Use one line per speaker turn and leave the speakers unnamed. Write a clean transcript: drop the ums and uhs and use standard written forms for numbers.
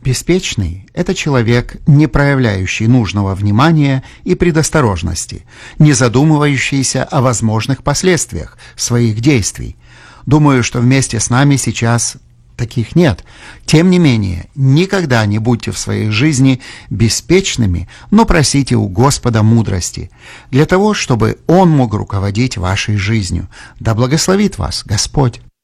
Беспечный – это человек, не проявляющий нужного внимания и предосторожности, не задумывающийся о возможных последствиях своих действий. Думаю, что вместе с нами сейчас таких нет. Тем не менее, никогда не будьте в своей жизни беспечными, но просите у Господа мудрости, для того, чтобы Он мог руководить вашей жизнью. Да благословит вас Господь!